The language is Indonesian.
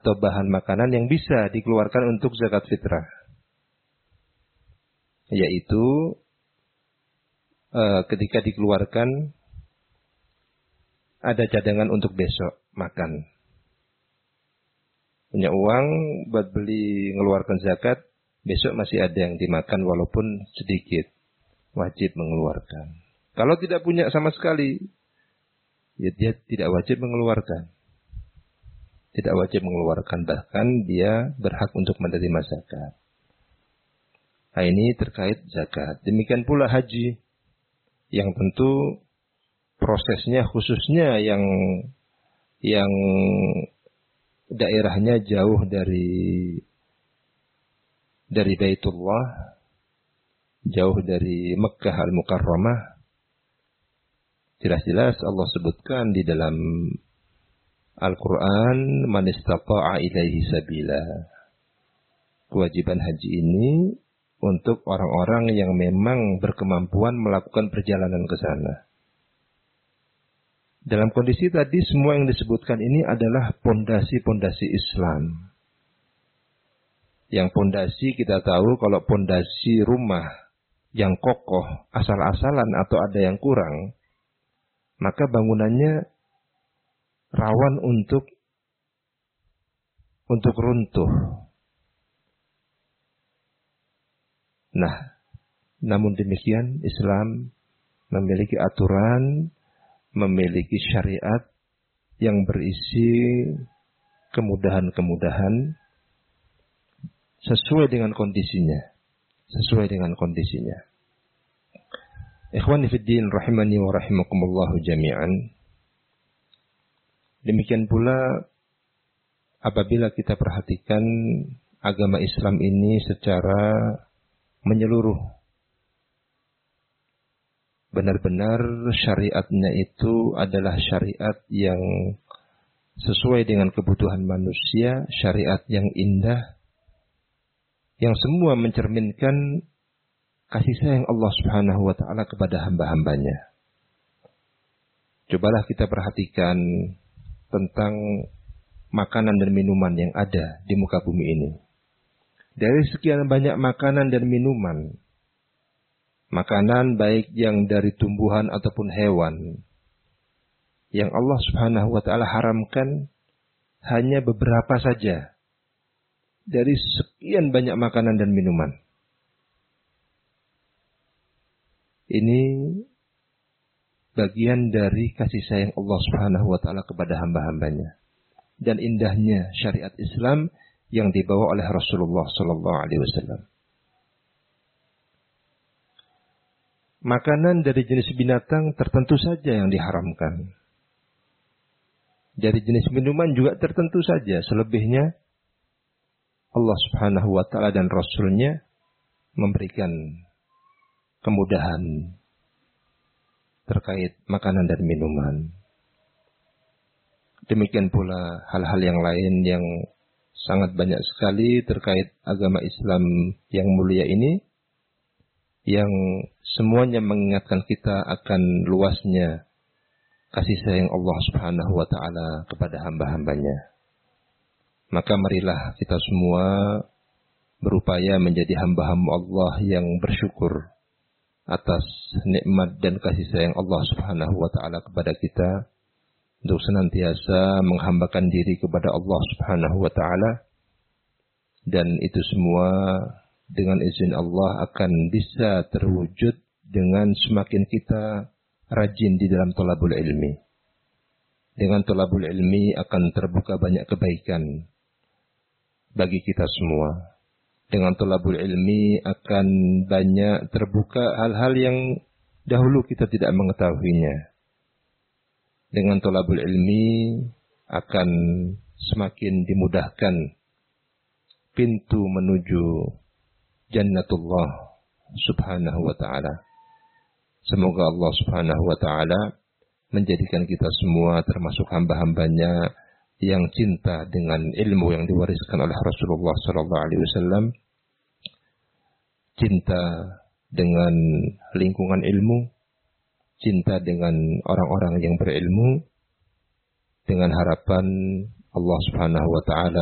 atau bahan makanan yang bisa dikeluarkan untuk zakat fitrah. Yaitu ketika dikeluarkan ada cadangan untuk besok makan. Punya uang buat beli ngeluarkan zakat, besok masih ada yang dimakan walaupun sedikit. Wajib mengeluarkan. Kalau tidak punya sama sekali, ya dia tidak wajib mengeluarkan. Tidak wajib mengeluarkan, bahkan dia berhak untuk menerima zakat. Nah, ini terkait zakat. Demikian pula haji, yang tentu prosesnya khususnya yang daerahnya jauh dari Baitullah, jauh dari Mekkah Al-Mukarramah. Jelas-jelas Allah sebutkan di dalam Al-Quran, man istata'a ilaihi sabila. Kewajiban haji ini untuk orang-orang yang memang berkemampuan melakukan perjalanan ke sana. Dalam kondisi tadi, semua yang disebutkan ini adalah pondasi-pondasi Islam. Yang pondasi kita tahu, kalau pondasi rumah yang kokoh, asal-asalan atau ada yang kurang, maka bangunannya rawan untuk runtuh. Nah, namun demikian Islam memiliki aturan, memiliki syariat yang berisi kemudahan-kemudahan sesuai dengan kondisinya. Ikhwani fid din rahimani wa rahimakumullah jami'an. Demikian pula apabila kita perhatikan agama Islam ini secara menyeluruh, benar-benar syariatnya itu adalah syariat yang sesuai dengan kebutuhan manusia, syariat yang indah, yang semua mencerminkan kasih sayang Allah Subhanahu wa ta'ala kepada hamba-hambanya. Cobalah kita perhatikan tentang makanan dan minuman yang ada di muka bumi ini. Dari sekian banyak makanan dan minuman, makanan baik yang dari tumbuhan ataupun hewan, yang Allah Subhanahu wa ta'ala haramkan hanya beberapa saja dari sekian banyak makanan dan minuman. Ini bagian dari kasih sayang Allah Subhanahu wa ta'ala kepada hamba-hambanya. Dan indahnya syariat Islam yang dibawa oleh Rasulullah sallallahu alaihi wasallam. Makanan dari jenis binatang tertentu saja yang diharamkan. Dari jenis minuman juga tertentu saja. Selebihnya Allah Subhanahu wa ta'ala dan Rasulnya memberikan kemudahan terkait makanan dan minuman. Demikian pula hal-hal yang lain yang sangat banyak sekali terkait agama Islam yang mulia ini, yang semuanya mengingatkan kita akan luasnya kasih sayang Allah Subhanahu wa ta'ala kepada hamba-hambanya. Maka marilah kita semua berupaya menjadi hamba-hamba Allah yang bersyukur atas nikmat dan kasih sayang Allah Subhanahu wa ta'ala kepada kita, untuk senantiasa menghambakan diri kepada Allah Subhanahu wa ta'ala, dan itu semua dengan izin Allah akan bisa terwujud dengan semakin kita rajin di dalam thalabul ilmi. Dengan thalabul ilmi akan terbuka banyak kebaikan bagi kita semua. Dengan thalabul ilmi akan banyak terbuka hal-hal yang dahulu kita tidak mengetahuinya. Dengan thalabul ilmi akan semakin dimudahkan pintu menuju jannatullah subhanahu wa ta'ala. Semoga Allah subhanahu wa ta'ala menjadikan kita semua termasuk hamba-hambanya yang cinta dengan ilmu yang diwariskan oleh Rasulullah sallallahu alaihi wasallam, cinta dengan lingkungan ilmu, cinta dengan orang-orang yang berilmu, dengan harapan Allah Subhanahu wa ta'ala